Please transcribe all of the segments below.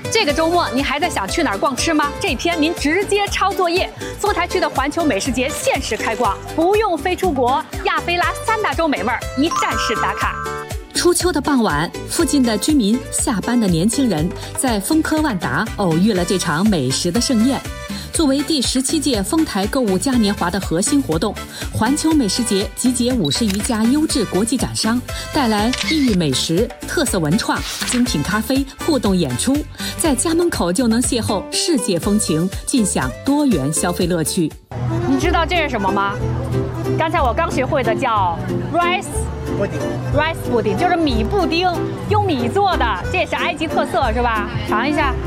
这个周末您还在想去哪儿逛吃吗？这天您直接抄作业，丰台区的环球美食节限时开逛，不用飞出国，亚非拉3大洲美味一站式打卡。 初秋的傍晚，附近的居民、下班的年轻人在丰科万达偶遇了这场美食的盛宴。作为第17届丰台购物嘉年华的核心活动，环球美食节集结50余家优质国际展商，带来异域美食、特色文创、精品咖啡、互动演出，在家门口就能邂逅世界风情，尽享多元消费乐趣。 你知道这是什么吗？刚才我刚学会的叫 rice pudding， 就是米布丁，用米做的，这也是埃及特色，是吧？尝一下，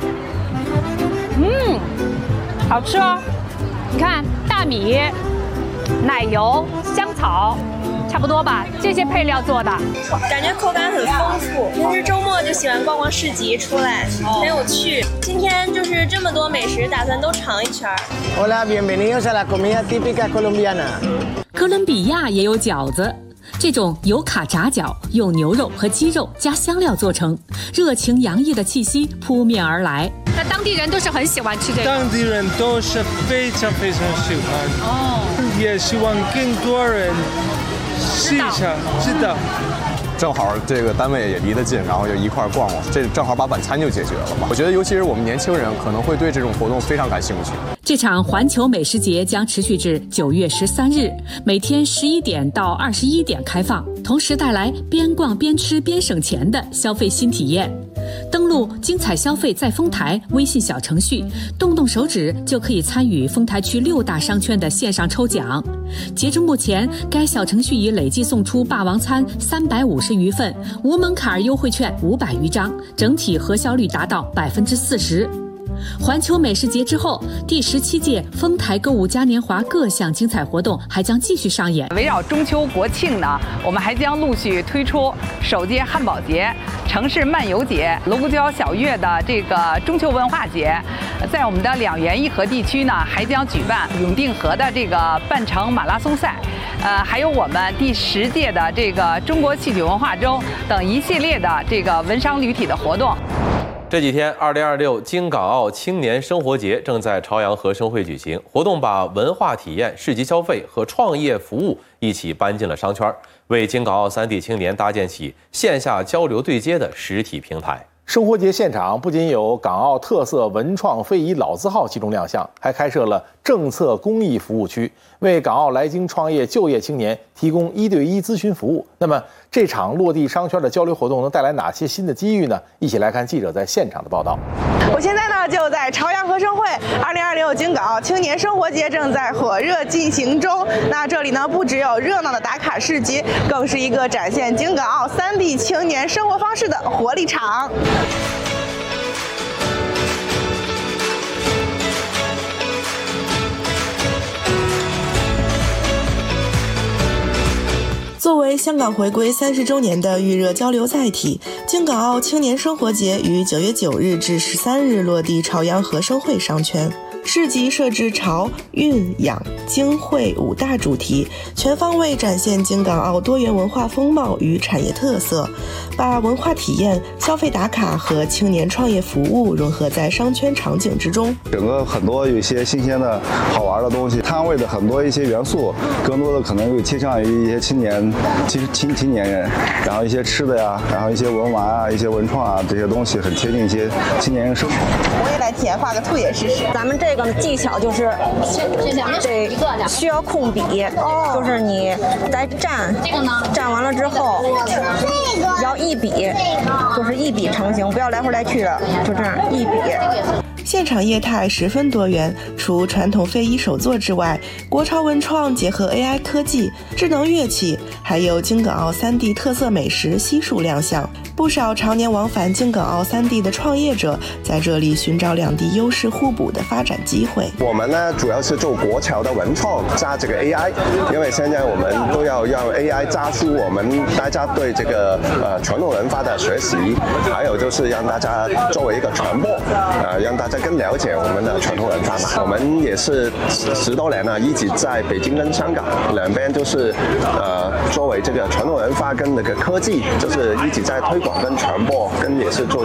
好吃哦。你看，大米、奶油、香草，差不多吧？这些配料做的， 感觉口感很丰富。平时周末就喜欢逛逛市集，出来很有趣。今天就是这么多美食，打算都尝一圈。 Hola, bienvenidos a la comida típica colombiana。 哥伦比亚也有饺子。这种油卡炸饺用牛肉和鸡肉加香料做成，热情洋溢的气息扑面而来。 那当地人都是很喜欢吃这个。 当地人都是非常喜欢，也希望更多人试一下，知道。 正好这个单位也离得近，然后就一块逛逛，这正好把晚餐就解决了嘛。我觉得尤其是我们年轻人可能会对这种活动非常感兴趣。 这场环球美食节将持续至9月13日，每天11点到21点开放，同时带来边逛边吃边省钱的消费新体验。登录精彩消费在丰台微信小程序，动动手指就可以参与丰台区6大商圈的线上抽奖。截至目前，该小程序已累计送出霸王餐350余份，无门槛优惠券500余张，整体核销率达到40%。环球美食节之后，第17届丰台购物嘉年华各项精彩活动还将继续上演。 围绕中秋国庆呢，我们还将陆续推出首届汉堡节、城市漫游节、龙江小月的这个中秋文化节。在我们的2园1河地区呢，还将举办永定河的这个半程马拉松赛，还有我们第10届的这个中国戏曲文化周等一系列的这个文商旅体的活动。 这几天，2026京港澳青年生活节正在朝阳和生汇举行，活动把文化体验、市集消费和创业服务一起搬进了商圈，为京港澳3地青年搭建起线下交流对接的实体平台。 生活节现场不仅有港澳特色文创非遗老字号集中亮相，还开设了政策公益服务区，为港澳来京创业就业青年提供1对1咨询服务。那么这场落地商圈的交流活动能带来哪些新的机遇呢？一起来看记者在现场的报道。 我现在呢就在朝阳和生汇，2026京港澳青年生活节正在火热进行中。那这里呢不只有热闹的打卡市集，更是一个展现京港澳3地青年生活方式的活力场。作为香港回归30周年的预热交流载体，京港澳青年生活节于9月9日至13日落地朝阳和生汇商圈。市集设置潮、韵、养、京、汇5大主题，全方位展现京港澳多元文化风貌与产业特色，把文化体验、消费打卡和青年创业服务融合在商圈场景之中。 整个很多有一些新鲜的好玩的东西，摊位的很多一些元素，更多的可能会倾向于一些青年人，然后一些吃的呀，然后一些文玩啊、一些文创啊，这些东西很贴近一些青年人生活。 我也来体验画个兔爷试试。 咱们这个技巧就是这需要控笔，就是你在蘸，蘸完了之后要一笔，就是一笔成型，不要来回来去的，就这样一笔。 现场业态十分多元，除传统非遗手作之外，国潮文创结合 AI 科技、智能乐器，还有京港澳3地特色美食悉数亮相。不少常年往返京港澳3地的创业者在这里寻找两地优势互补的发展机会。 我们呢主要是做国潮的文创加这个 AI， 因为现在我们都要让 AI 加速我们大家对这个传统文化的学习，还有就是让大家作为一个传播，让大家更了解我们的传统文化嘛。我们也是10多年了，一直在北京跟香港两边就是作为这个传统文化跟那个科技，就是一直在推广跟传播，跟也是做